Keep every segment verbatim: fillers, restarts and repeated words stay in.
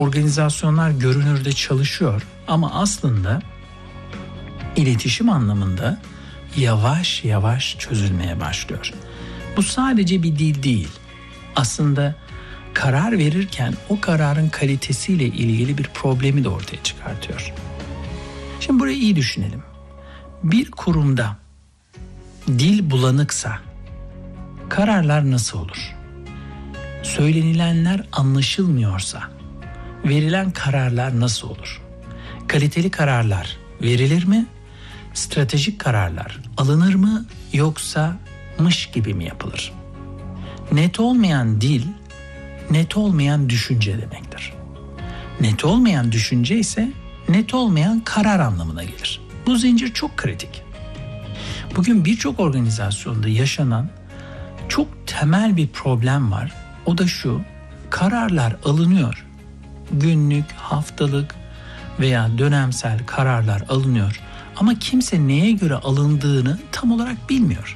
Organizasyonlar görünürde çalışıyor ama aslında iletişim anlamında yavaş yavaş çözülmeye başlıyor. Bu sadece bir dil değil. Aslında karar verirken o kararın kalitesiyle ilgili bir problemi de ortaya çıkartıyor. Şimdi burayı iyi düşünelim. Bir kurumda dil bulanıksa kararlar nasıl olur? Söylenilenler anlaşılmıyorsa verilen kararlar nasıl olur? Kaliteli kararlar verilir mi? Stratejik kararlar alınır mı yoksa mış gibi mi yapılır? Net olmayan dil, net olmayan düşünce demektir. Net olmayan düşünce ise net olmayan karar anlamına gelir. Bu zincir çok kritik. Bugün birçok organizasyonda yaşanan çok temel bir problem var. O da şu: kararlar alınıyor. Günlük, haftalık veya dönemsel kararlar alınıyor. Ama kimse neye göre alındığını tam olarak bilmiyor.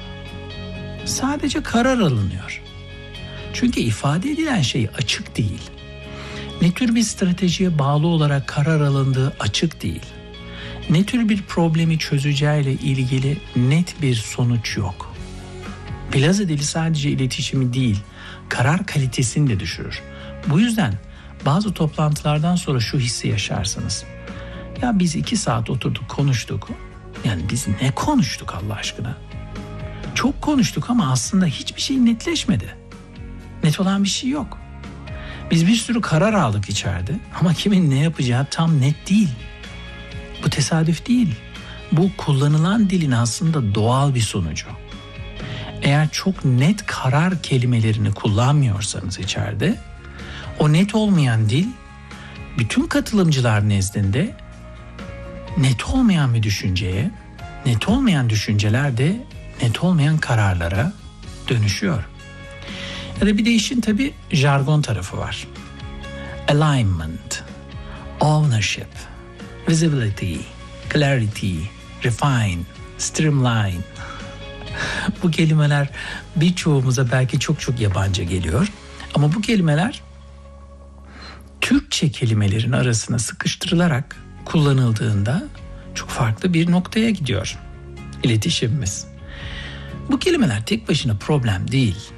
Sadece karar alınıyor. Çünkü ifade edilen şey açık değil. Ne tür bir stratejiye bağlı olarak karar alındığı açık değil. Ne tür bir problemi çözeceğiyle ilgili net bir sonuç yok. Plaza dili sadece iletişimi değil, karar kalitesini de düşürür. Bu yüzden bazı toplantılardan sonra şu hissi yaşarsınız. Ya biz iki saat oturduk, konuştuk. Yani biz ne konuştuk Allah aşkına? Çok konuştuk ama aslında hiçbir şey netleşmedi. Net olan bir şey yok. Biz bir sürü karar aldık içeride ama kimin ne yapacağı tam net değil. Bu tesadüf değil. Bu kullanılan dilin aslında doğal bir sonucu. Eğer çok net karar kelimelerini kullanmıyorsanız içeride, o net olmayan dil bütün katılımcılar nezdinde net olmayan bir düşünceye, net olmayan düşünceler de net olmayan kararlara dönüşüyor. Ya da bir de işin tabii jargon tarafı var. Alignment, ownership, visibility, clarity, refine, streamline. Bu kelimeler birçoğumuza belki çok çok yabancı geliyor. Ama bu kelimeler Türkçe kelimelerin arasına sıkıştırılarak kullanıldığında çok farklı bir noktaya gidiyor iletişimimiz. Bu kelimeler tek başına problem değil.